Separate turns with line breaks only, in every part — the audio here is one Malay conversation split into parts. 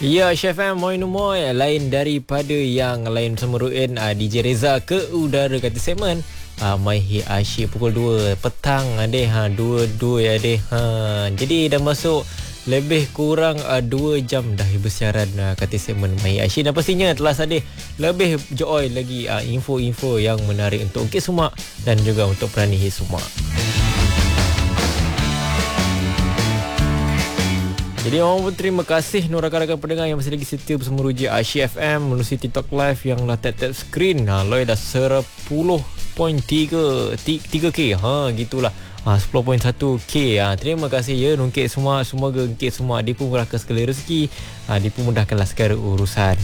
Ya, Chef M, moi numoy. Lain daripada yang lain semeruin DJ Reza ke udara kata segmen. Mai asyik pukul 2 petang adeh 2 ya adeh. Jadi dah masuk lebih kurang 2 jam dah bersiaran kata segmen Mai asyik, dan pastinya telah sadih lebih joy lagi info-info yang menarik untuk Ungkit Sumak dan juga untuk Peranihi Sumak. Jadi orang pun terima kasih rakan-rakan pendengar yang masih lagi setia bersama Ruji Asyik FM melalui TikTok Live yang dah tap screen. Loi dah 10.3K. Gitulah. 10.1K. Terima kasih ya Ungkit Sumak. Semoga Ungkit Sumak dipermudahkan segala rezeki, dipermudahkanlah segala urusan.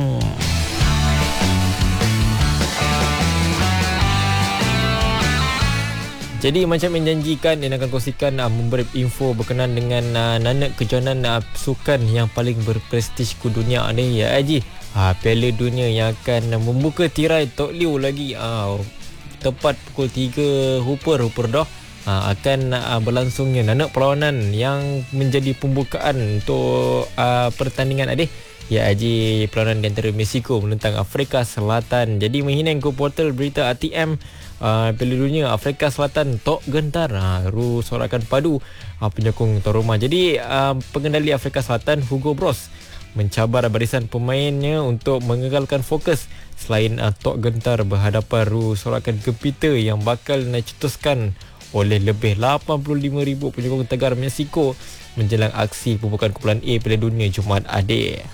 Jadi macam menjanjikan, dia akan kongsikan memberi info berkenaan dengan nanak kejohanan sukan yang paling berprestij ke dunia ni, ya Haji. Piala Dunia yang akan membuka tirai Tok Liew lagi. Tepat pukul 3 Hooper dah. Akan berlangsungnya nanak perlawanan yang menjadi pembukaan untuk pertandingan adik. Ya Haji, perlawanan di antara Mexico menentang Afrika Selatan. Jadi menghinang ke portal berita ATM, Piala Dunia Afrika Selatan tok gentar. Ru sorakan padu penyokong tuan rumah. Jadi pengendali Afrika Selatan Hugo Broos mencabar barisan pemainnya untuk mengekalkan fokus selain tok gentar berhadapan ru sorakan gempita yang bakal dicetuskan oleh lebih 85,000 penyokong tegar Mexico menjelang aksi pembukaan kumpulan A Piala Dunia Jumaat adik.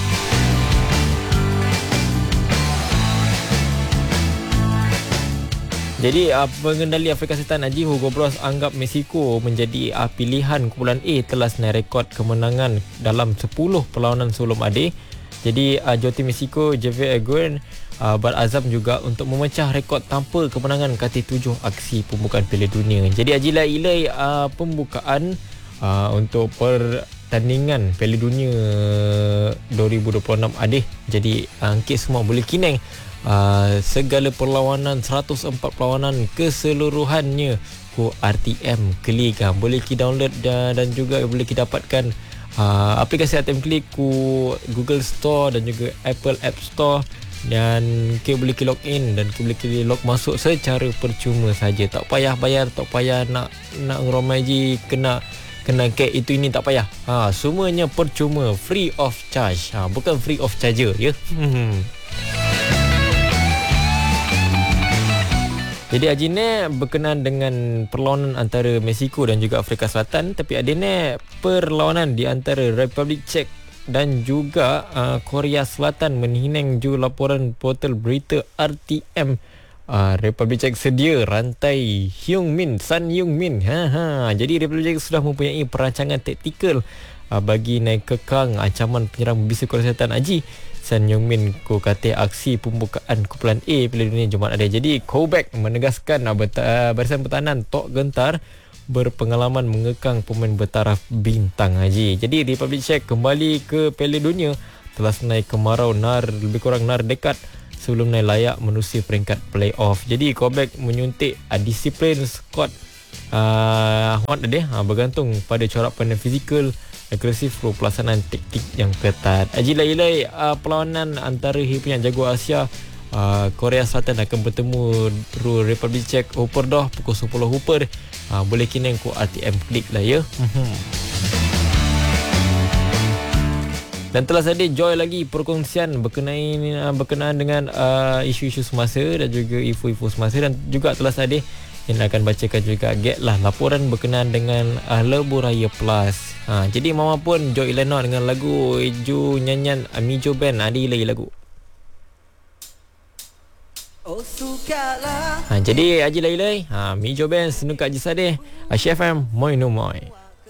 Jadi pengendali Afrika Selatan Haji Hugo Broos anggap Mexico menjadi pilihan kumpulan A telah senarai rekod kemenangan dalam 10 perlawanan sebelum adik. Jadi jurutim Mexico Javier Aguirre berazam juga untuk memecah rekod tanpa kemenangan kati 7 aksi pembukaan Piala Dunia. Jadi Haji ilai pembukaan untuk pertandingan Piala Dunia 2026 adik. Jadi Ungkit Sumak boleh kineng segala perlawanan 104 perlawanan keseluruhannya ku RTM Klik. Boleh ki download dan juga boleh ki dapatkan aplikasi RTM Klik ku Google Store dan juga Apple App Store, dan ki boleh ki log in dan ki boleh ki log masuk secara percuma saja. Tak payah bayar, tak payah nak ngeromai je kena kek itu ini, tak payah. Semuanya percuma, free of charge. Bukan free of charger ya. Jadi Haji ni berkenaan dengan perlawanan antara Mexico dan juga Afrika Selatan, tapi ada ni perlawanan di antara Republik Czech dan juga Korea Selatan menghinang ju laporan portal berita RTM. Republik Czech sedia rantai Sun Heung-min. Jadi Republik Czech sudah mempunyai perancangan taktikal bagi naik kekang ancaman penyerang berbisa Korea Selatan Haji Sun Heung-min ku kata aksi pembukaan kumpulan A Piala Dunia Jumaat ada. Jadi Kobek menegaskan barisan pertahanan tok gentar berpengalaman mengekang pemain bertaraf bintang Haji. Jadi Republik Czech kembali ke Piala Dunia telah naik kemarau lebih kurang dekat sebelum naik layak menerusi peringkat playoff. Jadi Kobek menyuntik disiplin skuad bergantung pada corak pandang fizikal, agresif, pelaksanaan taktik yang ketat. Ajilai perlawanan antara punya jago Asia Korea Selatan akan bertemu Republik Czech Hooper dah pukul 10 Hooper. Boleh kineng ku RTM Klik lah ya. Dan telah saja joy lagi perkongsian berkenaan dengan isu-isu semasa dan juga info-info semasa, dan juga telah saja yang akan bacakan juga laporan berkenaan dengan Lebuh Raya Plus. Jadi mama pun joy Elena dengan lagu Ju nyanyian Mijo Band. Ada lagi lagu. Jadi Haji Lailai Mijo Band senuka Haji Sadeh Asyik FM moi no moi.